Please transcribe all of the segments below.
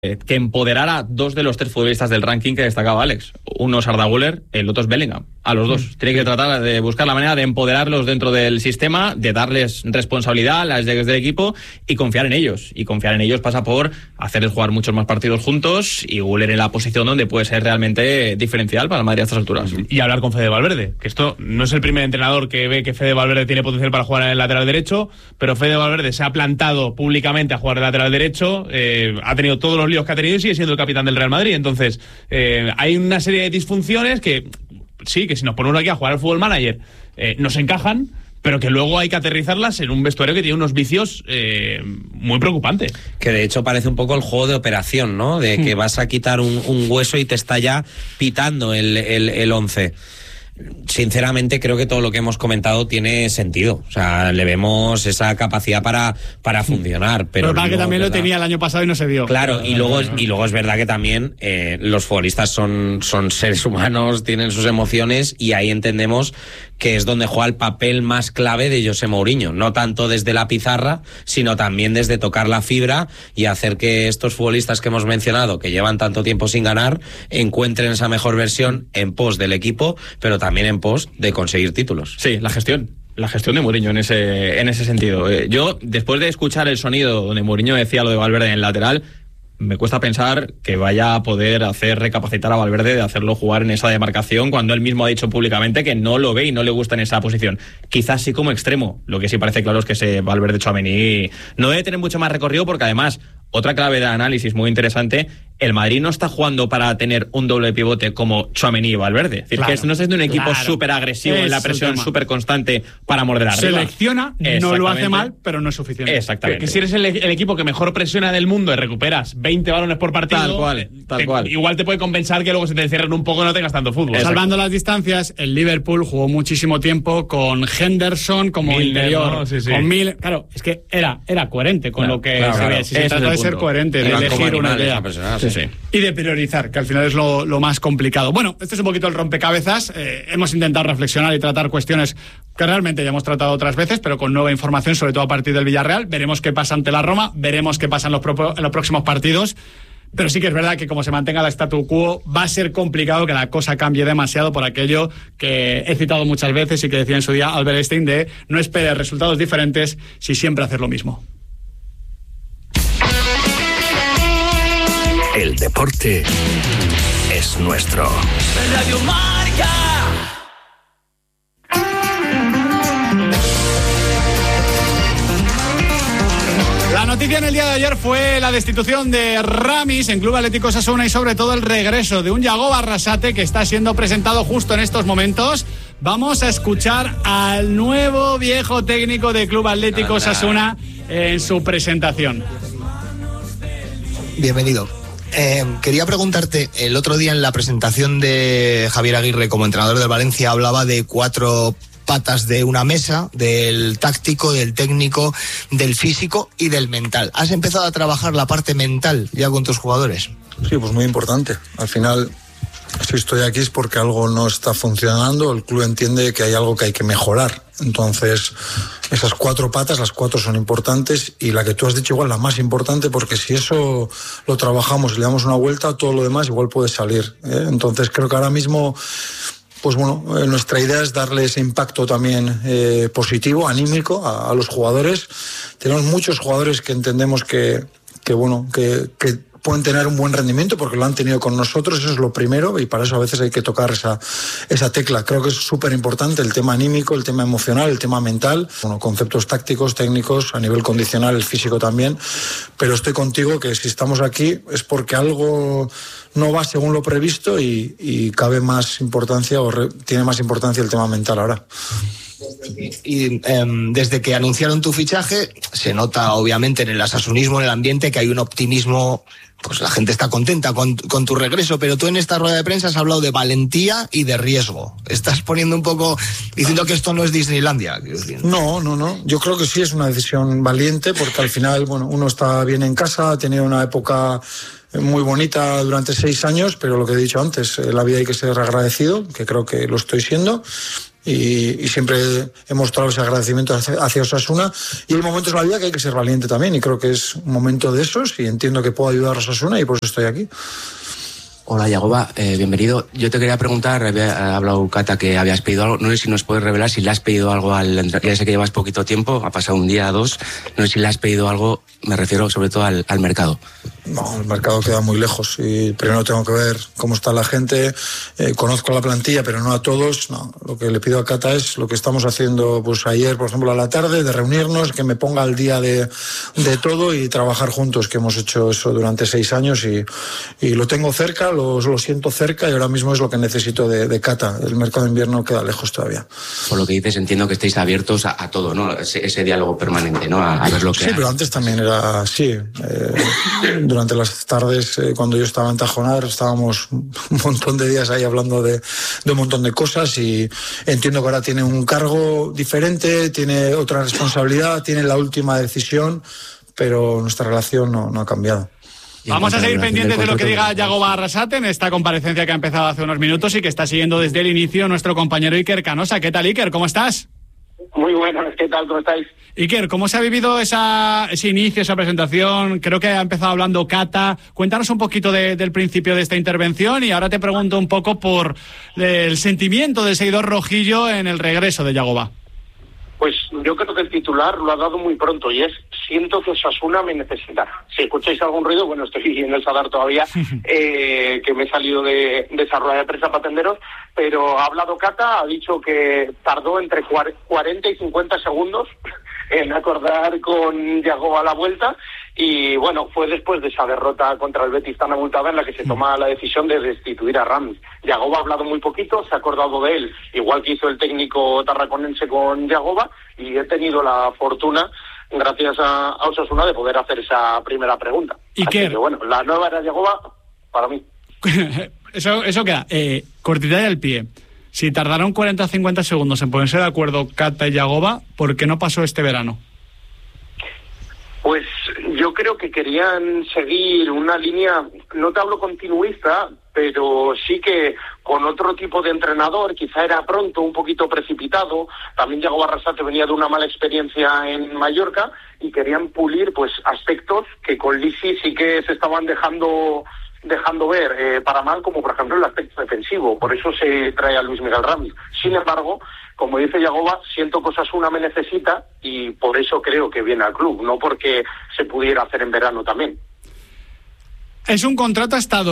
que empoderara dos de los tres futbolistas del ranking que destacaba Alex. Uno es Arda Güler, el otro es Bellingham. A los dos. Tiene que tratar de buscar la manera de empoderarlos dentro del sistema, de darles responsabilidad a las llegues del equipo y confiar en ellos. Y confiar en ellos pasa por hacerles jugar muchos más partidos juntos y Güler en la posición donde puede ser realmente diferencial para el Madrid a estas alturas. Y hablar con Fede Valverde, que esto no es el primer entrenador que ve que Fede Valverde tiene potencial para jugar en el lateral derecho, pero Fede Valverde se ha plantado públicamente a jugar de lateral derecho, ha tenido todos los líos que ha tenido y sigue siendo el capitán del Real Madrid. Entonces, hay una serie de disfunciones que sí, que si nos ponemos aquí a jugar al Fútbol Manager nos encajan, pero que luego hay que aterrizarlas en un vestuario que tiene unos vicios muy preocupantes. Que de hecho parece un poco el juego de operación, ¿no? De que vas a quitar un hueso y te está ya pitando el 11. Sinceramente creo que todo lo que hemos comentado tiene sentido, o sea, le vemos esa capacidad para funcionar, pero para que también lo tenía el año pasado y no se vio. Claro, y luego es verdad que también los futbolistas son seres humanos, tienen sus emociones y ahí entendemos que es donde juega el papel más clave de José Mourinho, no tanto desde la pizarra, sino también desde tocar la fibra y hacer que estos futbolistas que hemos mencionado, que llevan tanto tiempo sin ganar, encuentren esa mejor versión en pos del equipo, pero también en pos de conseguir títulos. Sí, la gestión de Mourinho en ese sentido. Yo, después de escuchar el sonido donde Mourinho decía lo de Valverde en el lateral, me cuesta pensar que vaya a poder hacer recapacitar a Valverde de hacerlo jugar en esa demarcación cuando él mismo ha dicho públicamente que no lo ve y no le gusta en esa posición. Quizás sí como extremo. Lo que sí parece claro es que ese Valverde Tchouaméni no debe tener mucho más recorrido porque además, otra clave de análisis muy interesante, el Madrid no está jugando para tener un doble pivote como Tchouaméni y Valverde. Es decir, claro, que no es de un equipo súper agresivo en la presión súper constante para morder arriba. Selecciona, no lo hace mal, pero no es suficiente. Exactamente. Que si eres el equipo que mejor presiona del mundo y recuperas 20 balones por partido, tal cual. Igual te puede compensar que luego se te encierren un poco y no tengas tanto fútbol. Salvando las distancias, el Liverpool jugó muchísimo tiempo con Henderson como Milner, interior, ¿no? Sí. con Milner. Claro, es que era coherente con lo que se ve. Si se trata de ser coherente, de elegir una idea. Sí. Y de priorizar, que al final es lo más complicado. Bueno, este es un poquito el rompecabezas. Hemos intentado reflexionar y tratar cuestiones que realmente ya hemos tratado otras veces, pero con nueva información, sobre todo a partir del Villarreal. Veremos qué pasa ante la Roma, veremos qué pasa en los próximos partidos. Pero sí que es verdad que como se mantenga la statu quo, va a ser complicado que la cosa cambie demasiado por aquello que he citado muchas veces y que decía en su día Albert Einstein de no esperes resultados diferentes si siempre haces lo mismo. El deporte es nuestro. Radio Marca. La noticia en el día de ayer fue la destitución de Ramis en Club Atlético Osasuna y sobre todo el regreso de un Yago Arrasate que está siendo presentado justo en estos momentos. Vamos a escuchar al nuevo viejo técnico de Club Atlético Osasuna en su presentación. Bienvenido. Quería preguntarte, el otro día en la presentación de Javier Aguirre como entrenador del Valencia hablaba de 4 patas de una mesa, del táctico, del técnico, del físico y del mental. ¿Has empezado a trabajar la parte mental ya con tus jugadores? Sí, pues muy importante. Al final, si estoy aquí es porque algo no está funcionando, el club entiende que hay algo que hay que mejorar. Entonces, esas 4 patas, las 4 son importantes y la que tú has dicho igual la más importante, porque si eso lo trabajamos y le damos una vuelta, todo lo demás igual puede salir, ¿eh? Entonces creo que ahora mismo, pues bueno, nuestra idea es darle ese impacto también positivo, anímico a los jugadores. Tenemos muchos jugadores que entendemos que pueden tener un buen rendimiento porque lo han tenido con nosotros, eso es lo primero, y para eso a veces hay que tocar esa tecla. Creo que es súper importante el tema anímico, el tema emocional, el tema mental, conceptos tácticos, técnicos, a nivel condicional, el físico también, pero estoy contigo que si estamos aquí es porque algo no va según lo previsto y cabe más importancia tiene más importancia el tema mental ahora. Y desde que anunciaron tu fichaje se nota obviamente en el osasunismo, en el ambiente, que hay un optimismo, pues la gente está contenta con tu regreso, pero tú en esta rueda de prensa has hablado de valentía y de riesgo. Estás poniendo un poco, diciendo que esto no es Disneylandia. No, yo creo que sí es una decisión valiente porque al final, bueno, uno está bien en casa, ha tenido una época muy bonita durante 6 años, pero lo que he dicho antes, la vida hay que ser agradecido, que creo que lo estoy siendo. y siempre he mostrado ese agradecimiento hacia Osasuna, y hay momentos en la vida que hay que ser valiente también, y creo que es un momento de esos, y entiendo que puedo ayudar a Osasuna y por eso estoy aquí. Hola, Yagoba, bienvenido. Yo te quería preguntar, ha hablado Cata que habías pedido algo, no sé si nos puedes revelar si le has pedido algo ya sé que llevas poquito tiempo, ha pasado un día, 2, no sé si le has pedido algo, me refiero sobre todo al mercado. No, el mercado queda muy lejos y primero tengo que ver cómo está la gente, conozco la plantilla pero no a todos. No, lo que le pido a Cata es lo que estamos haciendo pues ayer, por ejemplo, a la tarde, de reunirnos, que me ponga al día de todo y trabajar juntos, que hemos hecho eso durante 6 años y lo tengo cerca, lo siento cerca, y ahora mismo es lo que necesito de Cata. El mercado de invierno queda lejos todavía. Por lo que dices, entiendo que estáis abiertos a todo, ¿no? Ese diálogo permanente, ¿no? A ver lo que Sí, pero antes también era así. Durante las tardes, cuando yo estaba en Tajonar, estábamos un montón de días ahí hablando de un montón de cosas, y entiendo que ahora tiene un cargo diferente, tiene otra responsabilidad, tiene la última decisión, pero nuestra relación no ha cambiado. Vamos a seguir pendientes de lo que diga Yagoba Arrasate en esta comparecencia que ha empezado hace unos minutos y que está siguiendo desde el inicio nuestro compañero Iker Canosa. ¿Qué tal, Iker? ¿Cómo estás? Muy buenas, ¿qué tal? ¿Cómo estáis? Iker, ¿cómo se ha vivido ese inicio, esa presentación? Creo que ha empezado hablando Cata. Cuéntanos un poquito del principio de esta intervención, y ahora te pregunto un poco por el sentimiento del seguidor rojillo en el regreso de Yagoba. Pues yo creo que el titular lo ha dado muy pronto, y es: siento que Osasuna me necesita. Si escucháis algún ruido, bueno, estoy en el Sadar todavía, que me he salido de esa rueda de prensa para atenderos, pero ha hablado Cata, ha dicho que tardó entre 40 y 50 segundos en acordar con Yagoba la vuelta, y bueno, fue después de esa derrota contra el Betis tan abultada en la que se toma la decisión de destituir a Ramis. Yagoba ha hablado muy poquito, se ha acordado de él, igual que hizo el técnico tarraconense con Yagoba, y he tenido la fortuna, gracias a Osasuna, de poder hacer esa primera pregunta. ¿Y qué? Así que bueno, la nueva era Yagoba para mí. Eso queda. Cortita y al pie. Si tardaron 40 o 50 segundos en ponerse de acuerdo Cata y Yagoba, ¿por qué no pasó este verano? Pues yo creo que querían seguir una línea, no te hablo continuista, pero sí que con otro tipo de entrenador. Quizá era pronto, un poquito precipitado. También Yagoba Arrasate venía de una mala experiencia en Mallorca y querían pulir pues aspectos que con Lisi sí que se estaban dejando ver para mal, como por ejemplo el aspecto defensivo. Por eso se trae a Luis Miguel Ramis. Sin embargo, como dice Yagoba, siento que Osasuna me necesita, y por eso creo que viene al club, no porque se pudiera hacer en verano también. Es un contrato hasta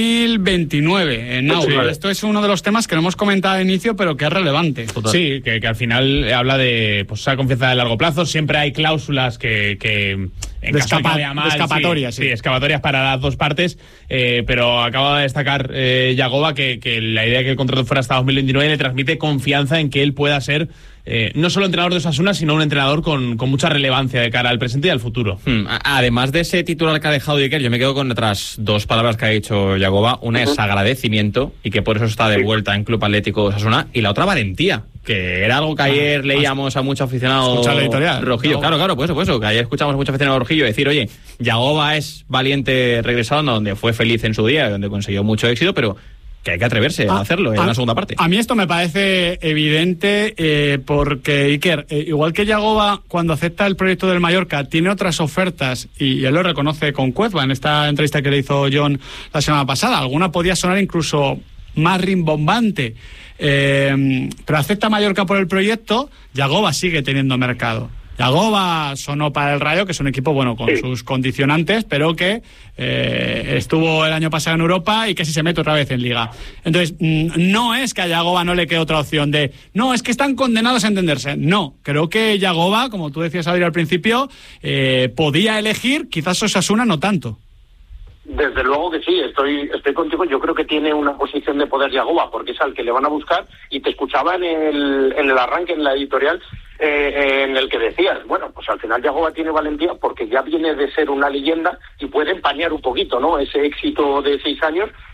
2029 en Nau. Sí. Esto es uno de los temas que no hemos comentado al inicio, pero que es relevante. Total. Sí, que al final habla de pues esa confianza de largo plazo. Siempre hay cláusulas que en caso de que vaya mal, escapatorias, sí, escapatorias para las dos partes, pero acaba de destacar Yagoba que la idea de que el contrato fuera hasta 2029 le transmite confianza en que él pueda ser no solo entrenador de Osasuna, sino un entrenador con mucha relevancia de cara al presente y al futuro. Además de ese titular que ha dejado Iker, yo me quedo con otras dos palabras que ha dicho Yagoba. Una es agradecimiento, y que por eso está de vuelta en Club Atlético Osasuna, y la otra valentía, que era algo que ayer leíamos a muchos aficionados rojillos. Claro, pues eso, que ayer escuchamos a muchos aficionados rojillos decir: oye, Yagoba es valiente regresando, donde fue feliz en su día, donde consiguió mucho éxito, pero que hay que atreverse a hacerlo en la segunda parte. A mí esto me parece evidente, porque Iker, igual que Yagoba, cuando acepta el proyecto del Mallorca, tiene otras ofertas, y él lo reconoce con Cuezba en esta entrevista que le hizo John la semana pasada. Alguna podía sonar incluso más rimbombante, pero acepta Mallorca por el proyecto. Yagoba sigue teniendo mercado. Yagoba sonó para el Rayo, que es un equipo bueno con sus condicionantes, pero que estuvo el año pasado en Europa y que si se mete otra vez en Liga. Entonces, no es que a Yagoba no le quede otra opción de no, es que están condenados a entenderse. No, creo que Yagoba, como tú decías, Adri, al principio, podía elegir, quizás Osasuna no tanto. Desde luego que sí, estoy contigo. Yo creo que tiene una posición de poder Yagoba, porque es al que le van a buscar, y te escuchaba en el arranque, en la editorial, en el que decías, bueno, pues al final Yagoba tiene valentía porque ya viene de ser una leyenda y puede empañar un poquito, ¿no?, ese éxito de 6 años,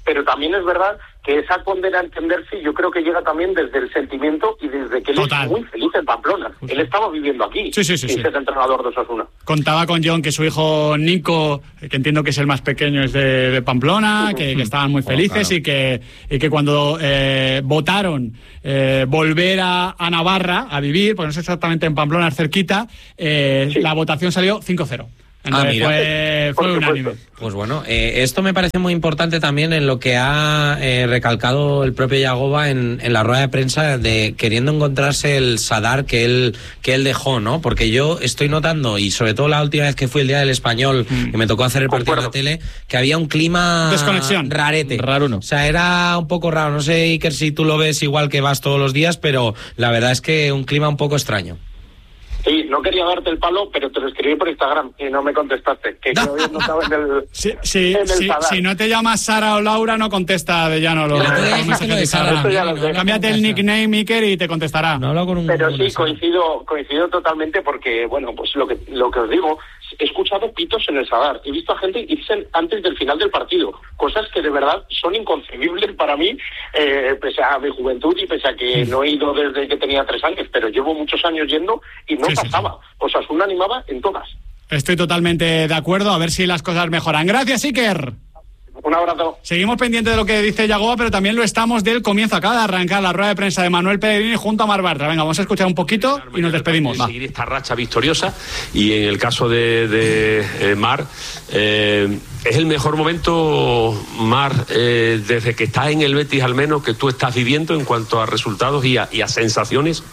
pero también es verdad que esa condena a entenderse yo creo que llega también desde el sentimiento y desde que él es muy feliz en Pamplona. Él estaba viviendo aquí, sí. ser entrenador de Osasuna. Contaba con John que su hijo Nico, que entiendo que es el más pequeño, es de Pamplona, que estaban muy felices, claro. y que cuando votaron volver a Navarra a vivir, pues no sé exactamente en Pamplona, es cerquita, la votación salió 5-0. Entonces fue unánime. Pues bueno, esto me parece muy importante también en lo que ha recalcado el propio Yagoba en la rueda de prensa, de queriendo encontrarse el Sadar que él dejó, ¿no? Porque yo estoy notando, y sobre todo la última vez que fui el día del Español, y me tocó hacer el partido en la tele, que había un clima desconexión, rarete, raruno. O sea, era un poco raro. No sé, Iker, si tú lo ves igual que vas todos los días, pero la verdad es que un clima un poco extraño. Sí, no quería darte el palo, pero te lo escribí por Instagram y no me contestaste. Que no habías notado en el si no te llamas Sara o Laura, no contesta de llano los mensajes de Sara. Cámbiate el nickname, Iker, y te contestará. Pero sí, coincido totalmente porque, bueno, pues lo que os digo, he escuchado pitos en el Sadar. He visto a gente irse antes del final del partido. Cosas que de verdad son inconcebibles para mí, pese a mi juventud y pese a que no he ido desde que tenía 3 años, pero llevo muchos años yendo y no pasaba. Osasuna animaba en todas. Estoy totalmente de acuerdo, a ver si las cosas mejoran. Gracias, Iker. Un abrazo. Seguimos pendientes de lo que dice Yagoba, pero también lo estamos del comienzo. Acaba de arrancar la rueda de prensa de Manuel Pellegrini junto a Marc Bartra. Venga, vamos a escuchar un poquito y nos despedimos. Seguir esta racha victoriosa, y en el caso de Mar, es el mejor momento, Mar, desde que estás en el Betis, al menos, que tú estás viviendo en cuanto a resultados y a sensaciones.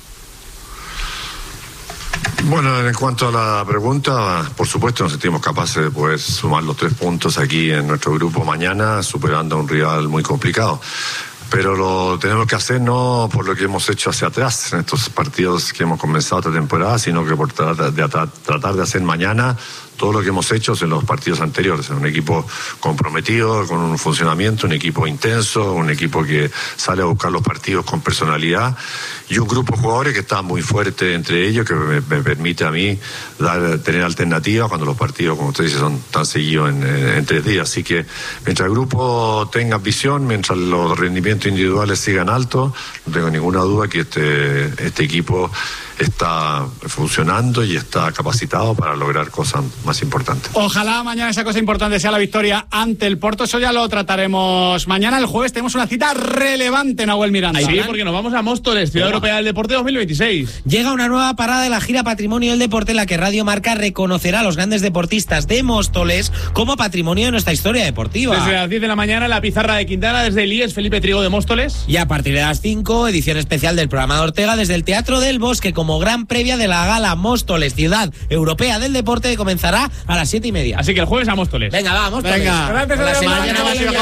Bueno, en cuanto a la pregunta, por supuesto nos sentimos capaces de poder sumar los 3 puntos aquí en nuestro grupo mañana, superando a un rival muy complicado. Pero lo tenemos que hacer no por lo que hemos hecho hacia atrás en estos partidos que hemos comenzado esta temporada, sino que por tratar de hacer mañana todo lo que hemos hecho en los partidos anteriores. Un equipo comprometido, con un funcionamiento, un equipo intenso, un equipo que sale a buscar los partidos con personalidad, y un grupo de jugadores que está muy fuerte entre ellos, que me permite a mí tener alternativas cuando los partidos, como usted dice, son tan seguidos en 3 días. Así que mientras el grupo tenga visión, mientras los rendimientos individuales sigan altos, no tengo ninguna duda que este equipo está funcionando y está capacitado para lograr cosas más importantes. Ojalá mañana esa cosa importante sea la victoria ante el Porto. Eso ya lo trataremos mañana. El jueves tenemos una cita relevante, Nahuel Miranda. Sí, porque nos vamos a Móstoles, Ciudad Europea del Deporte 2026. Llega una nueva parada de la gira Patrimonio del Deporte, en la que Radio Marca reconocerá a los grandes deportistas de Móstoles como patrimonio de nuestra historia deportiva. Desde las 10 de la mañana, la pizarra de Quintana, desde el IES Felipe Trigo de Móstoles. Y a partir de las 5, edición especial del programa de Ortega desde el Teatro del Bosque, como gran previa de la gala Móstoles, Ciudad Europea del Deporte, que comenzará a las 7:30. Así que el jueves a Móstoles. Venga, vamos. Venga. Gracias. Mañana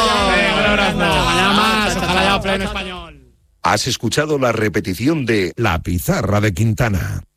más. Ojalá haya pleno español. Has escuchado la repetición de La Pizarra de Quintana.